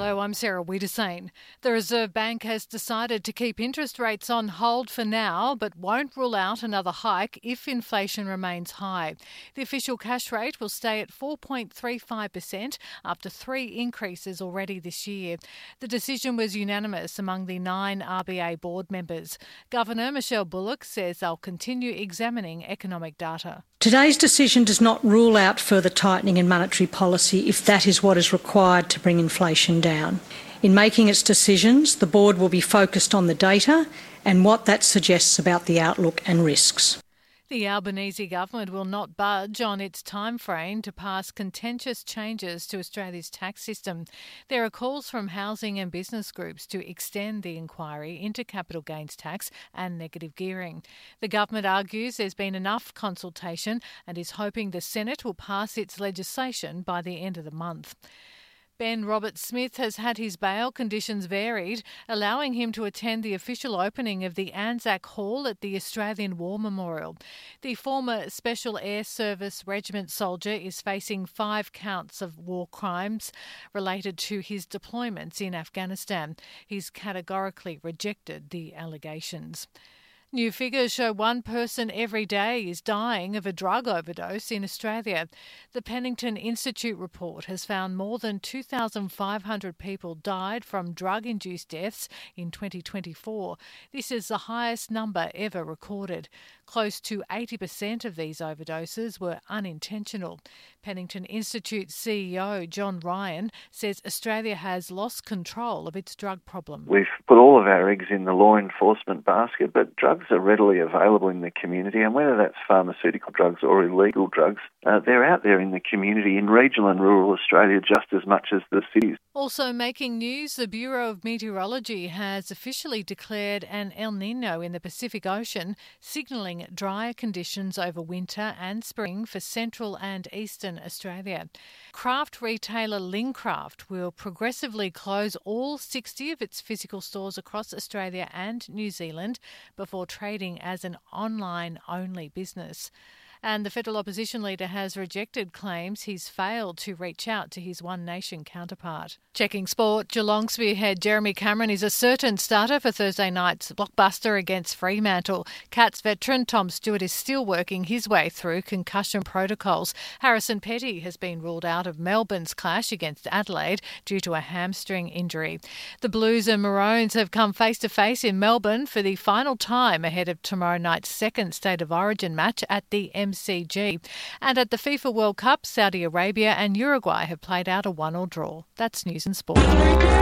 Hello, I'm Sarah Wiedersane. The Reserve Bank has decided to keep interest rates on hold for now, but won't rule out another hike if inflation remains high. The official cash rate will stay at 4.35% after 3 increases already this year. The decision was unanimous among the 9 RBA board members. Governor Michelle Bullock says they'll continue examining economic data. Today's decision does not rule out further tightening in monetary policy if that is what is required to bring inflation down. In making its decisions, the board will be focused on the data and what that suggests about the outlook and risks. The Albanese government will not budge on its timeframe to pass contentious changes to Australia's tax system. There are calls from housing and business groups to extend the inquiry into capital gains tax and negative gearing. The government argues there's been enough consultation and is hoping the Senate will pass its legislation by the end of the month. Ben Roberts-Smith has had his bail conditions varied, allowing him to attend the official opening of the Anzac Hall at the Australian War Memorial. The former Special Air Service Regiment soldier is facing 5 counts of war crimes related to his deployments in Afghanistan. He's categorically rejected the allegations. New figures show 1 person every day is dying of a drug overdose in Australia. The Pennington Institute report has found more than 2,500 people died from drug-induced deaths in 2024. This is the highest number ever recorded. Close to 80% of these overdoses were unintentional. Pennington Institute CEO John Ryan says Australia has lost control of its drug problem. We've put all of our eggs in the law enforcement basket, but drugs are readily available in the community, and whether that's pharmaceutical drugs or illegal drugs, they're out there in the community in regional and rural Australia just as much as the cities. Also making news, the Bureau of Meteorology has officially declared an El Niño in the Pacific Ocean, signalling drier conditions over winter and spring for central and eastern Australia. Craft retailer Lincraft will progressively close all 60 of its physical stores across Australia and New Zealand before trading as an online-only business. And the federal opposition leader has rejected claims he's failed to reach out to his One Nation counterpart. Checking sport, Geelong spearhead Jeremy Cameron is a certain starter for Thursday night's blockbuster against Fremantle. Cats veteran Tom Stewart is still working his way through concussion protocols. Harrison Petty has been ruled out of Melbourne's clash against Adelaide due to a hamstring injury. The Blues and Maroons have come face-to-face in Melbourne for the final time ahead of tomorrow night's second State of Origin match at the MCG. And at the FIFA World Cup, Saudi Arabia and Uruguay have played out a 1-1 draw. That's News and Sport.